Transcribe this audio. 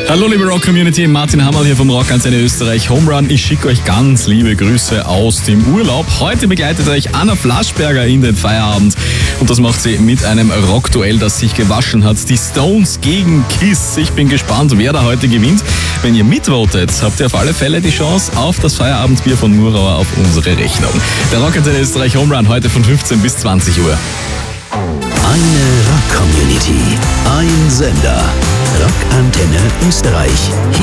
Hallo liebe Rock-Community, Martin Hammerl hier vom Rockantenne Österreich Home Run. Ich schicke euch ganz liebe Grüße aus dem Urlaub. Heute begleitet euch Anna Flaschberger in den Feierabend und das macht sie mit einem Rockduell, das sich gewaschen hat. Die Stones gegen Kiss. Ich bin gespannt, wer da heute gewinnt. Wenn ihr mitvotet, habt ihr auf alle Fälle die Chance auf das Feierabendbier von Murauer auf unsere Rechnung. Der Rockantenne Österreich Home Run heute von 15 bis 20 Uhr. Eine Rock-Community, ein Sender. Rockantenne Österreich. Hier